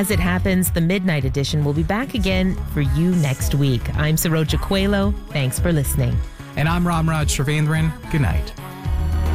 As it happens, the Midnight Edition will be back again for you next week. I'm Saroja Coelho. Thanks for listening. And I'm Ramraj Sravendran. Good night.